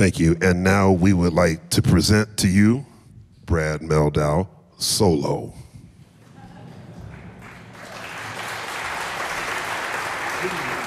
Thank you. And now we would like to present to you Brad Mehldau solo. Thank you.